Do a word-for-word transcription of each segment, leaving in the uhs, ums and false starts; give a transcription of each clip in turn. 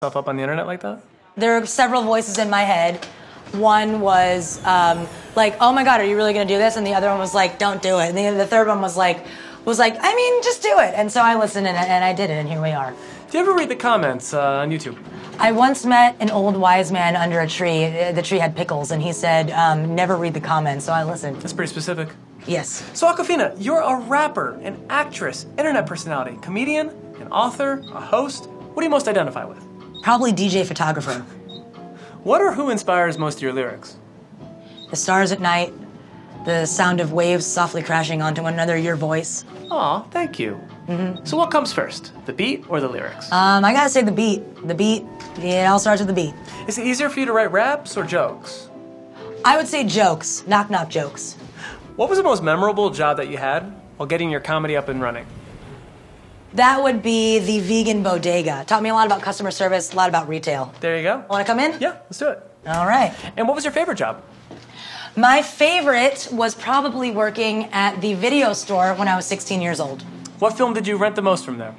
Stuff up on the internet like that? There are several voices in my head. One was um, like, "Oh my God, are you really going to do this?" And the other one was like, "Don't do it." And the, the third one was like, was like, "I mean, just do it." And so I listened and, and I did it, and here we are. Do you ever read the comments uh, on YouTube? I once met an old wise man under a tree. The tree had pickles, and he said, um, "Never read the comments." So I listened. That's pretty specific. Yes. So Awkwafina, you're a rapper, an actress, internet personality, comedian, an author, a host. What do you most identify with? Probably D J photographer. What or who inspires most of your lyrics? The stars at night, the sound of waves softly crashing onto one another, your voice. Aw, thank you. Mm-hmm. So what comes first, the beat or the lyrics? Um, I gotta say the beat. The beat, it all starts with the beat. Is it easier for you to write raps or jokes? I would say jokes, knock knock jokes. What was the most memorable job that you had while getting your comedy up and running? That would be the vegan bodega. Taught me a lot about customer service, a lot about retail. There you go. Want to come in? Yeah, let's do it. All right. And what was your favorite job? My favorite was probably working at the video store when I was sixteen years old. What film did you rent the most from there?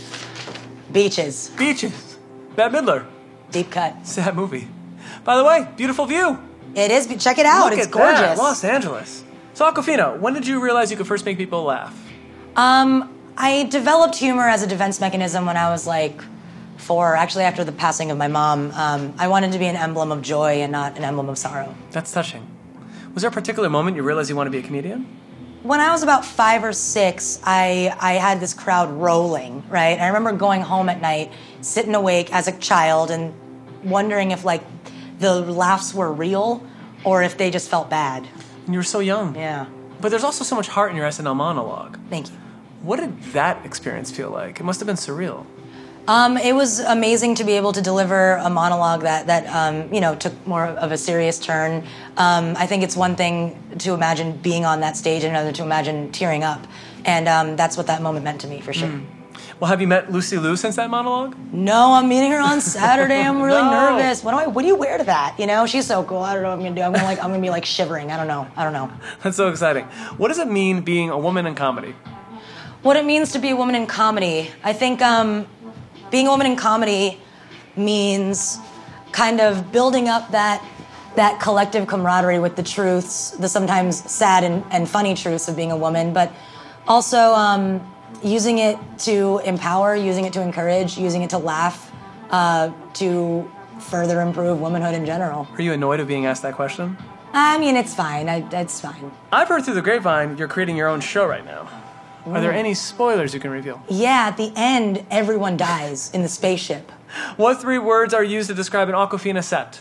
Beaches. Beaches. Bette Midler. Deep cut. Sad movie. By the way, beautiful view. It is. Check it out. Look it's at gorgeous. That. Los Angeles. So Awkwafina, when did you realize you could first make people laugh? Um, I developed humor as a defense mechanism when I was like four, actually after the passing of my mom. Um, I wanted to be an emblem of joy and not an emblem of sorrow. That's touching. Was there a particular moment you realized you wanted to be a comedian? When I was about five or six, I, I had this crowd rolling, right? I remember going home at night, sitting awake as a child and wondering if like the laughs were real or if they just felt bad. And you were so young. Yeah. But there's also so much heart in your S N L monologue. Thank you. What did that experience feel like? It must have been surreal. Um, it was amazing to be able to deliver a monologue that, that um, you know, took more of a serious turn. Um, I think it's one thing to imagine being on that stage and another to imagine tearing up. And um, that's what that moment meant to me, for sure. Mm. Well, have you met Lucy Liu since that monologue? No, I'm meeting her on Saturday. I'm really no. nervous. What do I? What do you wear to that? You know, she's so cool. I don't know what I'm gonna do. I'm gonna like. I'm gonna be like shivering. I don't know. I don't know. That's so exciting. What does it mean being a woman in comedy? What it means to be a woman in comedy. I think um, being a woman in comedy means kind of building up that that collective camaraderie with the truths, the sometimes sad and, and funny truths of being a woman, but also um, using it to empower, using it to encourage, using it to laugh, uh, to further improve womanhood in general. Are you annoyed of being asked that question? I mean, it's fine. I, it's fine. I've heard through the grapevine you're creating your own show right now. Ooh. Are there any spoilers you can reveal? Yeah, at the end, everyone dies in the spaceship. What three words are used to describe an Awkwafina set?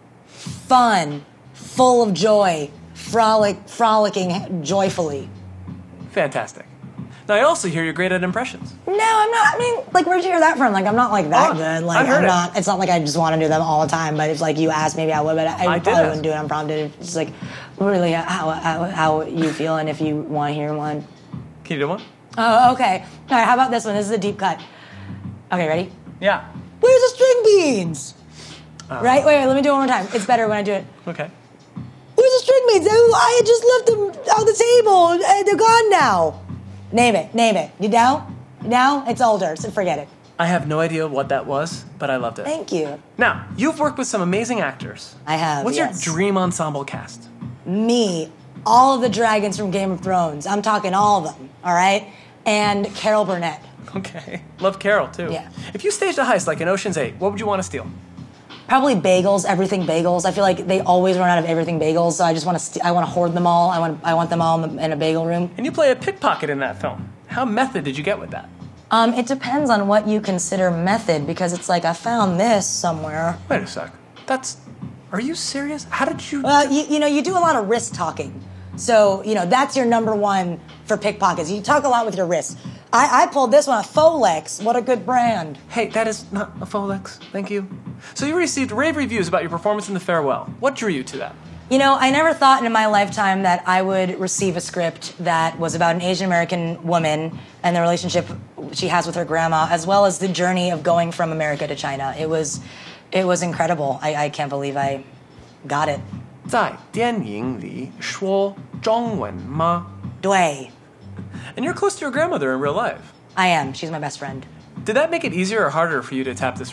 Fun, full of joy, frolic, frolicking joyfully. Fantastic. Now, I also hear you're great at impressions. No, I'm not. I mean, like, where'd you hear that from? Like, I'm not like that oh, good. Like, I've heard I'm it. not. It's not like I just want to do them all the time. But if like you asked, maybe I would. But I, I probably did wouldn't do it unprompted. It's just like really how how, how you feel, and if you want to hear one. Can you do one? Oh, okay. All right. How about this one? This is a deep cut. Okay, ready? Yeah. Where's the string beans? Uh, right. Wait, wait. Let me do it one more time. It's better when I do it. Okay. Where's the string beans? I had just left them on the table. They're gone now. Name it. Name it. You down? You down? It's older, so forget it. I have no idea what that was, but I loved it. Thank you. Now, you've worked with some amazing actors. I have, What's yes. your dream ensemble cast? Me. All of the dragons from Game of Thrones. I'm talking all of them, all right? And Carol Burnett. Okay. Love Carol, too. Yeah. If you staged a heist like in Ocean's eight, what would you want to steal? Probably bagels, everything bagels. I feel like they always run out of everything bagels, so I just want to st- I want to hoard them all. I want I want them all in, the, in a bagel room. And you play a pickpocket in that film. How method did you get with that? Um, it depends on what you consider method, because it's like I found this somewhere. Wait a sec. That's... Are you serious? How did you... Well, you, you know, you do a lot of wrist talking. So, you know, that's your number one for pickpockets. You talk a lot with your wrists. I, I pulled this one, a Folex. What a good brand. Hey, that is not a Folex. Thank you. So you received rave reviews about your performance in The Farewell. What drew you to that? You know, I never thought in my lifetime that I would receive a script that was about an Asian American woman and the relationship she has with her grandma, as well as the journey of going from America to China. It was, it was incredible. I, I can't believe I got it. 在电影里说中文吗? 对. And you're close to your grandmother in real life. I am. She's my best friend. Did that make it easier or harder for you to tap this role?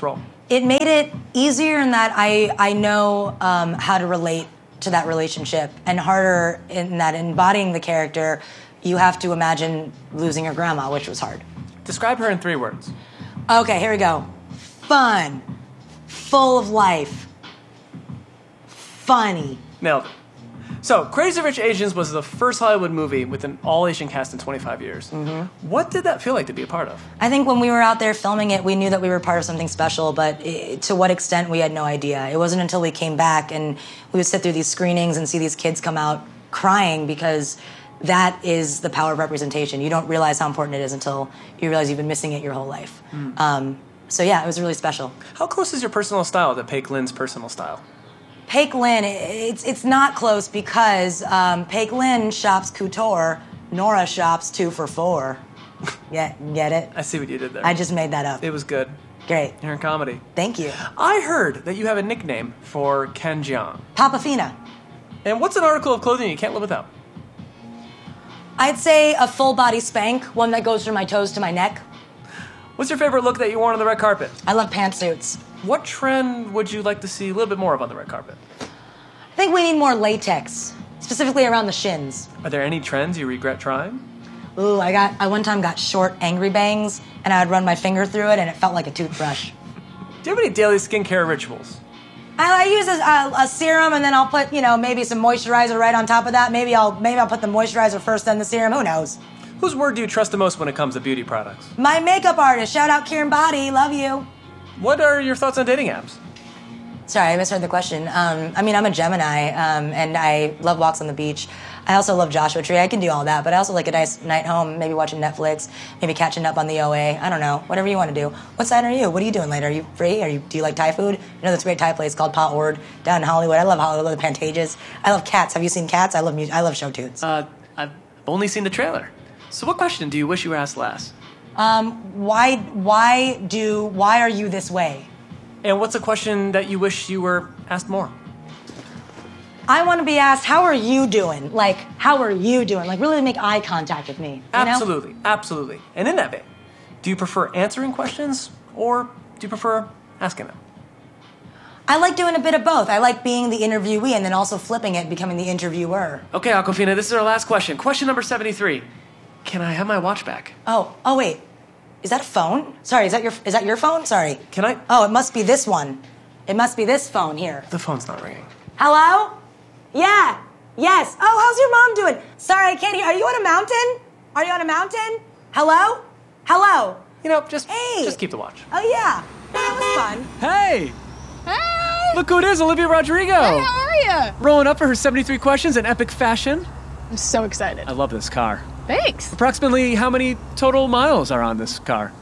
it made it easier in that I, I know um, how to relate to that relationship, and harder in that embodying the character, you have to imagine losing your grandma, which was hard. Describe her in three words. Okay, here we go. Fun, full of life, funny. Nailed it. So, Crazy Rich Asians was the first Hollywood movie with an all-Asian cast in twenty-five years. Mm-hmm. What did that feel like to be a part of? I think when we were out there filming it, we knew that we were part of something special, but it, to what extent, we had no idea. It wasn't until we came back and we would sit through these screenings and see these kids come out crying, because that is the power of representation. You don't realize how important it is until you realize you've been missing it your whole life. Mm. Um, so yeah, it was really special. How close is your personal style to Paik Lin's personal style? Paik Lin, it's it's not close because um, Paik Lin shops couture, Nora shops two for four. Yeah, get it? I see what you did there. I just made that up. It was good. Great. You're in comedy. Thank you. I heard that you have a nickname for Ken Jeong. Papa Fina. And what's an article of clothing you can't live without? I'd say a full body Spanx, one that goes from my toes to my neck. What's your favorite look that you wore on the red carpet? I love pantsuits. What trend would you like to see a little bit more of on the red carpet? I think we need more latex, specifically around the shins. Are there any trends you regret trying? Ooh, I got I one time got short angry bangs, and I would run my finger through it, and it felt like a toothbrush. Do you have any daily skincare rituals? I, I use a, a, a serum, and then I'll put, you know, maybe some moisturizer right on top of that. Maybe I'll maybe I'll put the moisturizer first, then the serum. Who knows? Whose word do you trust the most when it comes to beauty products? My makeup artist. Shout out Kieran Body. Love you. What are your thoughts on dating apps? Sorry, I misheard the question. Um, I mean, I'm a Gemini, um, and I love walks on the beach. I also love Joshua Tree. I can do all that, but I also like a nice night home, maybe watching Netflix, maybe catching up on the O A. I don't know, whatever you want to do. What side are you? What are you doing later? Are you free? Are you? Do you like Thai food? You know this great Thai place called Pa Ord down in Hollywood. I love Hollywood. I love the Pantages. I love cats. Have you seen Cats? I love music. I love show tunes. Uh, I've only seen the trailer. So what question do you wish you were asked last? Um, why, why do, why are you this way? And what's a question that you wish you were asked more? I want to be asked, how are you doing? Like, how are you doing? Like, really make eye contact with me. You absolutely, know? absolutely. And in that vein, do you prefer answering questions or do you prefer asking them? I like doing a bit of both. I like being the interviewee and then also flipping it and becoming the interviewer. Okay, Aquafina, this is our last question. Question number seventy-three. Can I have my watch back? Oh, oh wait. Is that a phone? Sorry, is that your is that your phone? Sorry. Can I? Oh, it must be this one. It must be this phone here. The phone's not ringing. Hello? Yeah. Yes. Oh, how's your mom doing? Sorry, I can't hear. Are you on a mountain? Are you on a mountain? Hello? Hello? You know, just hey. just keep the watch. Oh yeah. That was fun. Hey! Hey! Look who it is, Olivia Rodrigo. Hey, how are you? Rolling up for her seventy-three questions in epic fashion. I'm so excited. I love this car. Thanks. Approximately how many total miles are on this car?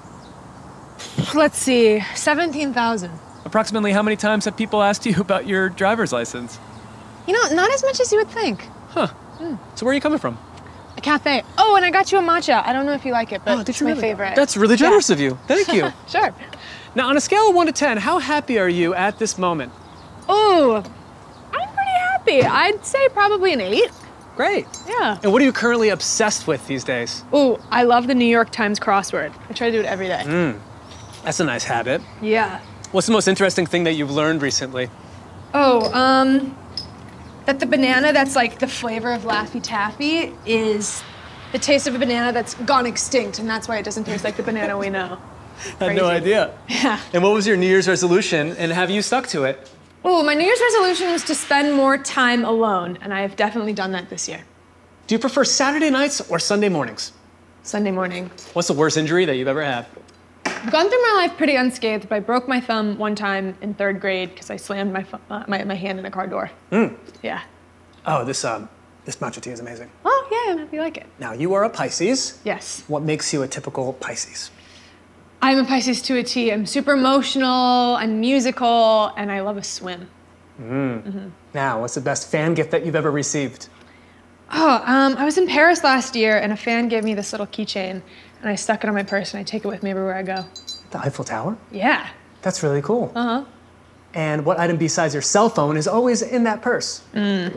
Let's see, seventeen thousand. Approximately how many times have people asked you about your driver's license? You know, not as much as you would think. Huh. Mm. So where are you coming from? A cafe. Oh, and I got you a matcha. I don't know if you like it, but oh, it's my really? favorite. That's really generous yeah. of you. Thank you. Sure. Now, on a scale of one to ten, how happy are you at this moment? Oh, I'm pretty happy. I'd say probably an eight. Great. Yeah. And what are you currently obsessed with these days? Oh, I love the New York Times crossword. I try to do it every day. Mm. That's a nice habit. Yeah. What's the most interesting thing that you've learned recently? Oh, um, that the banana that's like the flavor of Laffy Taffy is the taste of a banana that's gone extinct, and that's why it doesn't taste like the banana we know. I had no idea. Yeah. And what was your New Year's resolution, and have you stuck to it? Oh, my New Year's resolution was to spend more time alone, and I have definitely done that this year. Do you prefer Saturday nights or Sunday mornings? Sunday morning. What's the worst injury that you've ever had? I've gone through my life pretty unscathed, but I broke my thumb one time in third grade because I slammed my, uh, my my hand in a car door. Mm. Yeah. Oh, this um, this matcha tea is amazing. Oh, yeah, I'm happy you like it. Now, you are a Pisces. Yes. What makes you a typical Pisces? I'm a Pisces to a T. I'm super emotional, I'm musical, and I love a swim. Mm. Mm-hmm. Now, what's the best fan gift that you've ever received? Oh, um, I was in Paris last year, and a fan gave me this little keychain, and I stuck it on my purse, and I take it with me everywhere I go. The Eiffel Tower? Yeah. That's really cool. Uh-huh. And what item besides your cell phone is always in that purse? Mm.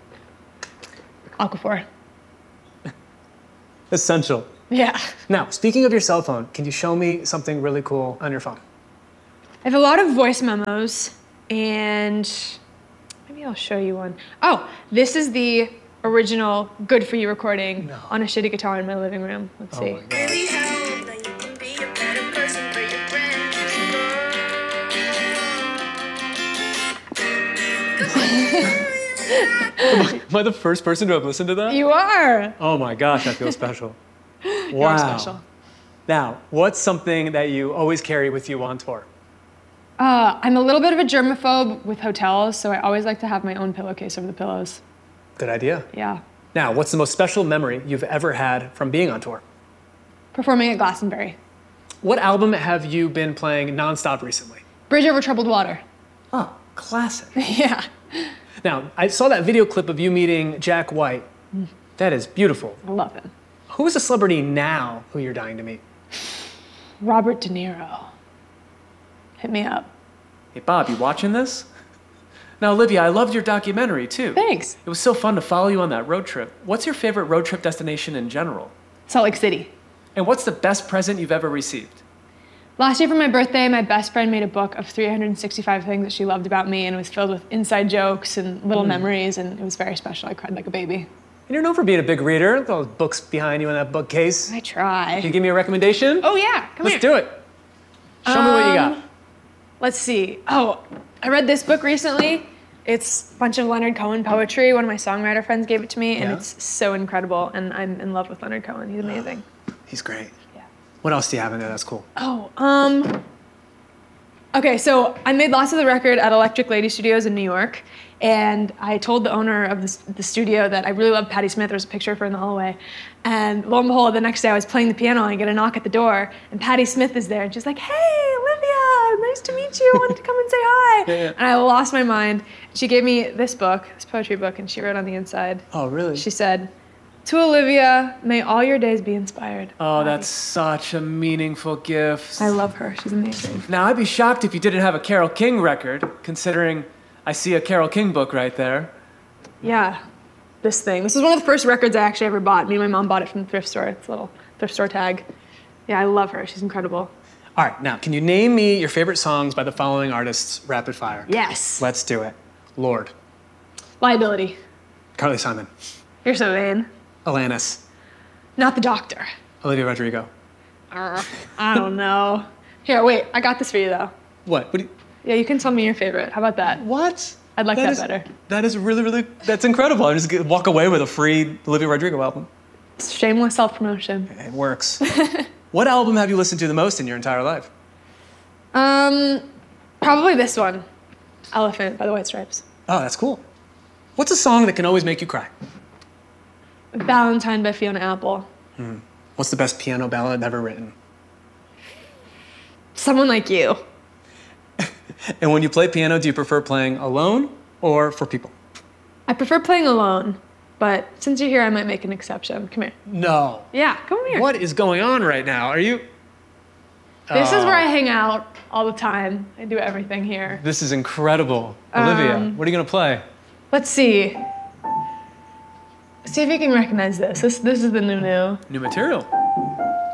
Aquaphor. Essential. Yeah. Now, speaking of your cell phone, can you show me something really cool on your phone? I have a lot of voice memos, and maybe I'll show you one. Oh, this is the original Good For You recording No. on a shitty guitar in my living room. Let's Oh see. my God. Am I the first person to have listened to that? You are. Oh my gosh, I feel special. Wow. You are special. Now, what's something that you always carry with you on tour? Uh, I'm a little bit of a germaphobe with hotels, so I always like to have my own pillowcase over the pillows. Good idea. Yeah. Now, what's the most special memory you've ever had from being on tour? Performing at Glastonbury. What album have you been playing nonstop recently? Bridge Over Troubled Water. Oh, classic. Yeah. Now, I saw that video clip of you meeting Jack White. That is beautiful. I love him. Who is a celebrity now who you're dying to meet? Robert De Niro. Hit me up. Hey, Bob, you watching this? Now, Olivia, I loved your documentary, too. Thanks. It was so fun to follow you on that road trip. What's your favorite road trip destination in general? Salt Lake City. And what's the best present you've ever received? Last year for my birthday, my best friend made a book of three hundred sixty-five things that she loved about me, and it was filled with inside jokes and little memories, and it was very special. I cried like a baby. And you're known for being a big reader. Look at all those books behind you in that bookcase. I try. Can you give me a recommendation? Oh yeah, come Let's here. do it. Show me what you got. Um, Let's see. Oh, I read this book recently. It's a bunch of Leonard Cohen poetry. One of my songwriter friends gave it to me, and Yeah? it's so incredible, and I'm in love with Leonard Cohen. He's amazing. He's great. Yeah. What else do you have in there that's cool? Oh, um, okay, so I made Lost of the Record at Electric Lady Studios in New York, and I told the owner of the, s- the studio that I really love Patti Smith. There was a picture of her in the hallway, and lo and behold, the next day I was playing the piano and I get a knock at the door, and Patti Smith is there, and she's like, "Hey, Olivia, nice to meet you. I wanted to come and say hi." Yeah, yeah. And I lost my mind. She gave me this book, this poetry book, and she wrote on the inside. Oh, really? She said, "To Olivia, may all your days be inspired." Oh, that's such a meaningful gift. I love her. She's amazing. Now, I'd be shocked if you didn't have a Carole King record, considering I see a Carole King book right there. Yeah, this thing. This is one of the first records I actually ever bought. Me and my mom bought it from the thrift store. It's a little thrift store tag. Yeah, I love her. She's incredible. All right, now, can you name me your favorite songs by the following artists, rapid fire? Yes. Let's do it. Lord, Liability. Carly Simon, You're so vain. Alanis, Not the Doctor. Olivia Rodrigo. Uh, I don't know. Here, wait. I got this for you, though. What? What? Do you, Yeah, you can tell me your favorite. How about that? what? I'd like that is- better. That is really, really, that's incredible. I just get, walk away with a free Olivia Rodrigo album. Shameless self-promotion. It works. What album have you listened to the most in your entire life? Um, probably this one. Elephant by the White Stripes. Oh, that's cool. What's a song that can always make you cry? Valentine by Fiona Apple. What's the best piano ballad ever written? Someone Like You. And when you play piano, do you prefer playing alone or for people? I prefer playing alone, but since you're here, I might make an exception. Come here. No. Yeah, come here. What is going on right now? Are you? This is Oh. where I hang out all the time. I do everything here. This is incredible. Olivia, Um, what are you gonna play? Let's see. See if you can recognize this. This this is the new new. New material.